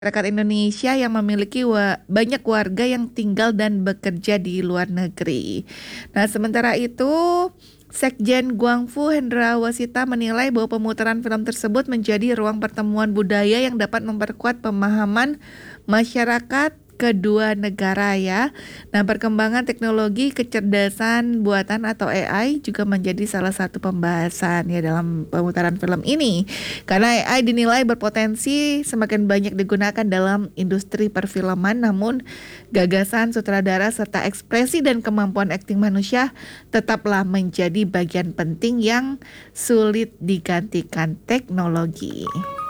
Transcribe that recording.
Masyarakat Indonesia yang memiliki banyak warga yang tinggal dan bekerja di luar negeri. Nah, sementara itu, Sekjen Guangfu Hendra Wasita menilai bahwa pemutaran film tersebut menjadi ruang pertemuan budaya yang dapat memperkuat pemahaman masyarakat kedua negara ya. Nah, perkembangan teknologi kecerdasan buatan atau AI juga menjadi salah satu pembahasan ya dalam pemutaran film ini. Karena AI dinilai berpotensi semakin banyak digunakan dalam industri perfilman, namun gagasan sutradara serta ekspresi dan kemampuan akting manusia tetaplah menjadi bagian penting yang sulit digantikan teknologi.